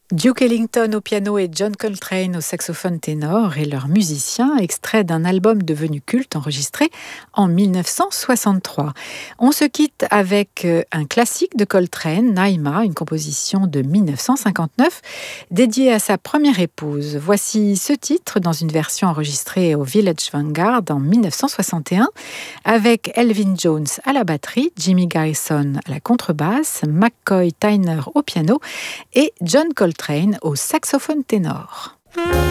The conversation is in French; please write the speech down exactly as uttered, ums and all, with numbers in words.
Duke Ellington au piano et John Coltrane au saxophone ténor et leurs musiciens, extrait d'un album devenu culte enregistré en mille neuf cent soixante-trois. On se quitte avec un classique de Coltrane, Naïma, une composition de mille neuf cent cinquante-neuf dédiée à sa première épouse. Voici ce titre dans une version enregistrée au Village Vanguard en mille neuf cent soixante et un avec Elvin Jones à la batterie, Jimmy Garrison à la contrebasse, McCoy Tyner au piano et John Coltrane au saxophone ténor.